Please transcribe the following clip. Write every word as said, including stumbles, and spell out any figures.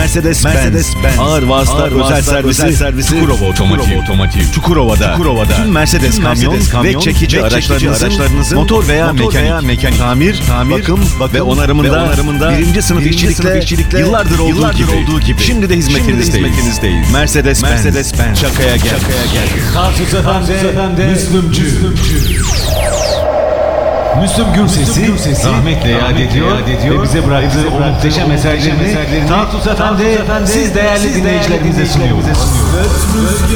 Mercedes-Benz, Mercedes-Benz ağır vasıtalar özel servisi, özel servisi Çukurova Otomotiv. Otomotiv. Çukurova'da, Çukurova'da tüm Mercedes kamyon, kamyon ve çekici ve araçlarınızın, araçlarınızın motor veya motor mekanik, veya mekanik tamir, tamir, bakım, bakım ve onarımında, ve onarımında birinci sınıf birinci işçilikle, sınıf işçilikle yıllardır olduğu, yıllardır gibi, olduğu gibi şimdi de hizmetinizdeyiz. Hizmetinizdeyiz. Mercedes-Benz, Mercedes-Benz şakaya gel. Şakaya gel. Tarsus Efendi, Müslümcü. Müslüm Gürses'i rahmetle yad ediyor ve bize bıraktığı o muhteşem eserlerini Tarsus Efendi siz değerli dinleyicilerimize sunuyor.